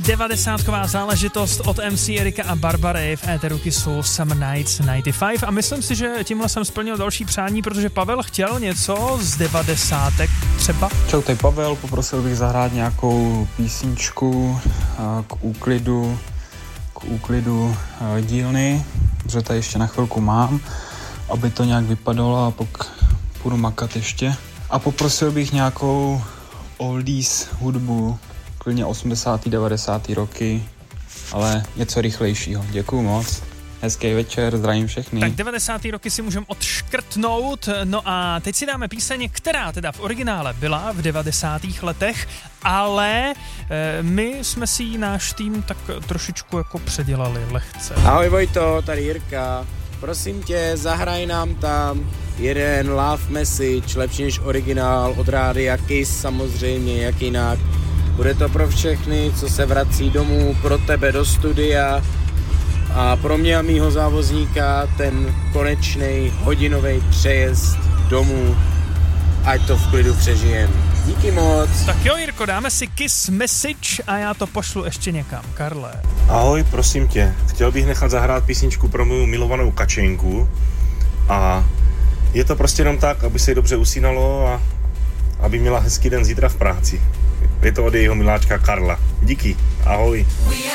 90ková záležitost od MC Erika a Barbary v éteru Kissu Summer Nights 95 a myslím si, že tímhle jsem splnil další přání, protože Pavel chtěl něco z 90. třeba. Čau, tady Pavel, poprosil bych zahrát nějakou písničku k úklidu dílny, že tady ještě na chvilku mám, aby to nějak vypadalo a pak půjdu makat ještě. A poprosil bych nějakou oldies hudbu, klidně 80. 90. roky, ale něco rychlejšího. Děkuju moc. Hezký večer, zdravím všechny. Tak 90. roky si můžeme odškrtnout, no a teď si dáme píseň, která teda v originále byla v 90. letech, ale my jsme si ji náš tým tak trošičku jako předělali lehce. Ahoj Vojto, tady Jirka. Prosím tě, zahraj nám tam jeden love message, lepší než originál od rádia Kiss, samozřejmě, jak jinak. Bude to pro všechny, co se vrací domů, pro tebe do studia a pro mě a mýho závozníka ten konečný hodinový přejezd domů, ať to v klidu přežijem. Díky moc. Tak jo, Jirko, dáme si Kiss message a já to pošlu ještě někam. Karle. Ahoj, prosím tě, chtěl bych nechat zahrát písničku pro mou milovanou Kačenku a je to prostě jenom tak, aby se jí dobře usínalo a aby měla hezký den zítra v práci. Je to od jejího miláčka Karla. Díky, ahoj.